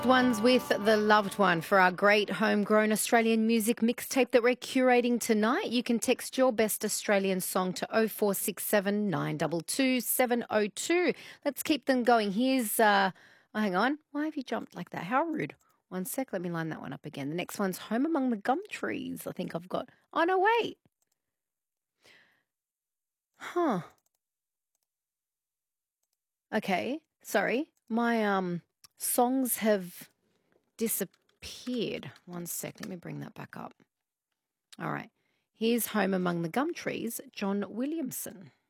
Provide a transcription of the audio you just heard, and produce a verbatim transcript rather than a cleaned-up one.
Ones with the loved one for our great homegrown Australian music mixtape that we're curating tonight. You can text your best Australian song to oh four six seven, nine two two, seven oh two. Let's keep them going. Here's, uh, oh, hang on. Why have you jumped like that? How rude. One sec. Let me line that one up again. The next one's Home Among the Gum Trees. I think I've got, oh, no, wait. Huh. Okay. Sorry. My um songs have disappeared. One sec, let me bring that back up. All right. Here's Home Among the Gum Trees, John Williamson.